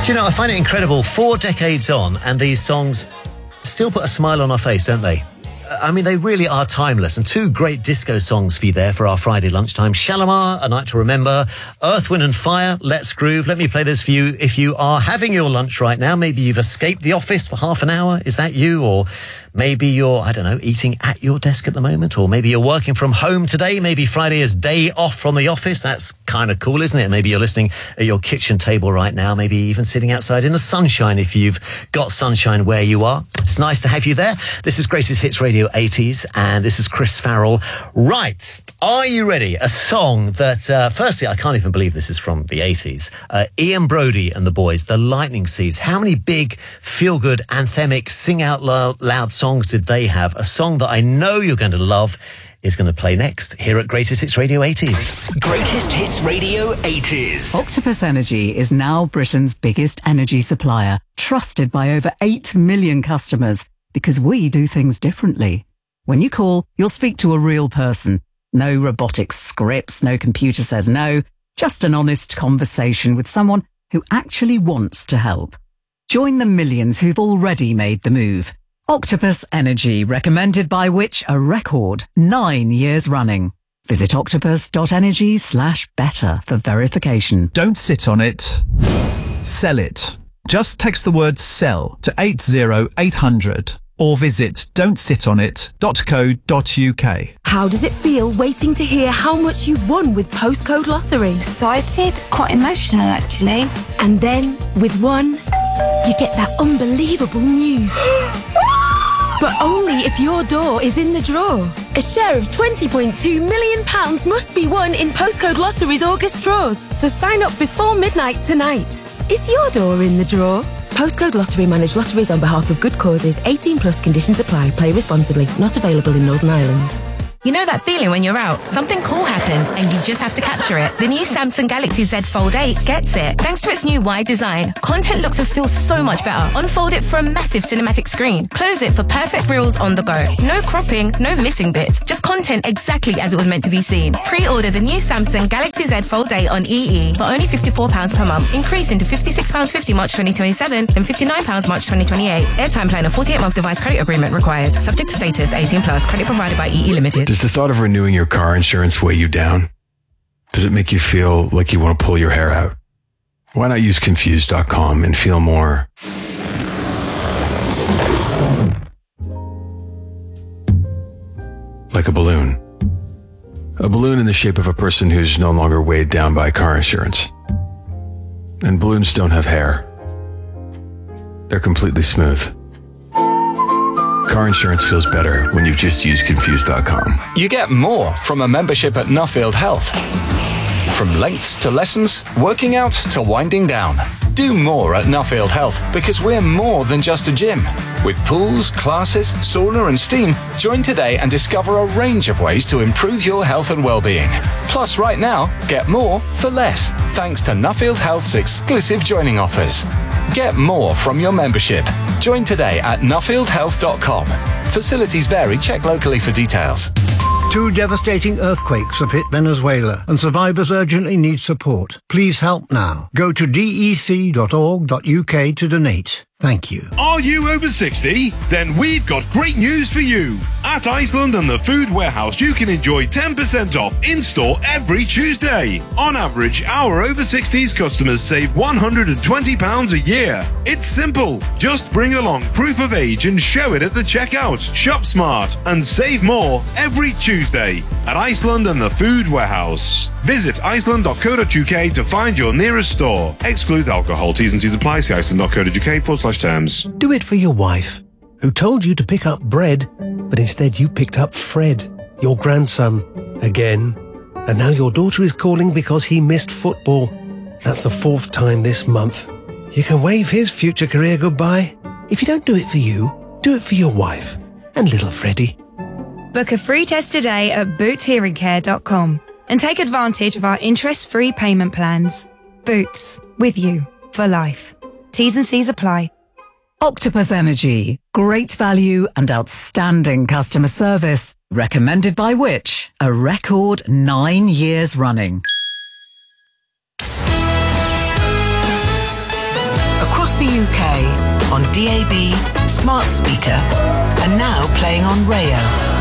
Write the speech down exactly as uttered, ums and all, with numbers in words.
Do you know, I find it incredible, four decades on, and these songs still put a smile on our face, don't they? I mean, they really are timeless. And two great disco songs for you there for our Friday lunchtime. Shalimar, A Night to Remember. Earth, Wind and Fire, Let's Groove. Let me play this for you. If you are having your lunch right now, maybe you've escaped the office for half an hour. Is that you? Or maybe you're, I don't know, eating at your desk at the moment. Or maybe you're working from home today. Maybe Friday is day off from the office. That's kind of cool, isn't it? Maybe you're listening at your kitchen table right now. Maybe even sitting outside in the sunshine if you've got sunshine where you are. It's nice to have you there. This is Greatest Hits Radio eighties, and this is Chris Farrell. Right, are you ready? A song that, uh, firstly, I can't even believe this is from the eighties. Uh, Ian Brody and the Boys, The Lightning Seeds. How many big, feel-good, anthemic, sing-out-loud songs did they have? A song that I know you're going to love is going to play next here at Greatest Hits Radio eighties. Greatest Hits Radio eighties. Octopus Energy is now Britain's biggest energy supplier, trusted by over eight million customers, because we do things differently. When you call, you'll speak to a real person. No robotic scripts, no computer says no, just an honest conversation with someone who actually wants to help. Join the millions who've already made the move. Octopus Energy, recommended by which a record nine years running. Visit octopus.energy slash better for verification. Don't sit on it. Sell it. Just text the word sell to eight zero eight hundred or visit don't sit on it dot co dot uk. How does it feel waiting to hear how much you've won with Postcode Lottery? Excited, quite emotional actually. And then, with one, you get that unbelievable news. But only if your door is in the draw. A share of twenty point two million pounds must be won in Postcode Lottery's August draws. So sign up before midnight tonight. Is your door in the draw? Postcode Lottery manage lotteries on behalf of good causes. eighteen plus conditions apply. Play responsibly. Not available in Northern Ireland. You know that feeling when you're out, something cool happens and you just have to capture it. The new Samsung Galaxy Z Fold eight gets it. Thanks to its new wide design, content looks and feels so much better. Unfold it for a massive cinematic screen. Close it for perfect reels on the go. No cropping, no missing bits. Just content exactly as it was meant to be seen. Pre-order the new Samsung Galaxy Z Fold eight on E E for only fifty-four pounds per month, increasing to fifty-six pounds fifty March twenty twenty-seven and fifty-nine pounds March twenty twenty-eight. Airtime plan and forty-eight month device credit agreement required. Subject to status, eighteen plus. Credit provided by E E Limited. Does the thought of renewing your car insurance weigh you down? Does it make you feel like you want to pull your hair out? Why not use confused dot com and feel more like a balloon? A balloon in the shape of a person who's no longer weighed down by car insurance. And balloons don't have hair. They're completely smooth. Car insurance feels better when you just use confused dot com. You get more from a membership at Nuffield Health. From lengths to lessons, working out to winding down. Do more at Nuffield Health because we're more than just a gym. With pools, classes, sauna and steam, join today and discover a range of ways to improve your health and well-being. Plus, right now, get more for less, thanks to Nuffield Health's exclusive joining offers. Get more from your membership. Join today at nuffield health dot com. Facilities vary. Check locally for details. Two devastating earthquakes have hit Venezuela and survivors urgently need support. Please help now. Go to d e c dot org dot u k to donate. Thank you. Are you over sixty? Then we've got great news for you. At Iceland and the Food Warehouse, you can enjoy ten percent off in-store every Tuesday. On average, our over sixties customers save one hundred twenty pounds a year. It's simple. Just bring along proof of age and show it at the checkout. Shop smart and save more every Tuesday at Iceland and the Food Warehouse. Visit iceland dot co dot u k to find your nearest store. Exclude alcohol. T's and C's apply. See iceland dot co dot u k forward slash terms. Do it for your wife, who told you to pick up bread, but instead you picked up Fred, your grandson, again. And now your daughter is calling because he missed football. That's the fourth time this month. You can wave his future career goodbye. If you don't do it for you, do it for your wife and little Freddie. Book a free test today at boots hearing care dot com and take advantage of our interest-free payment plans. Boots, with you for life. T's and C's apply. Octopus Energy. Great value and outstanding customer service. Recommended by which? A record nine years running. the U K on D A B, smart speaker, and now playing on Rayo.